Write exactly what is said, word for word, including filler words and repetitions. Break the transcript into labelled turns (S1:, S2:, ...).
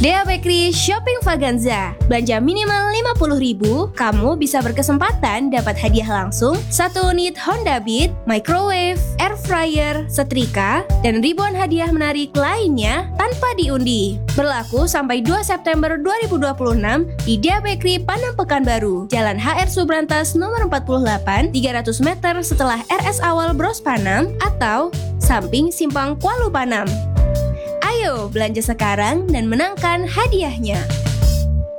S1: Dea Bakery Shopping Vaganza. Belanja minimal lima puluh ribu, kamu bisa berkesempatan dapat hadiah langsung satu unit Honda Beat, microwave, air fryer, setrika, dan ribuan hadiah menarik lainnya tanpa diundi. Berlaku sampai dua September dua ribu dua puluh enam di Dea Bakery Panam Pekanbaru, Jalan H R Subrantas nomor empat puluh delapan, tiga ratus meter setelah R S Awal Bros Panam atau samping Simpang Kuala Panam. Ayo belanja sekarang dan menangkan hadiahnya.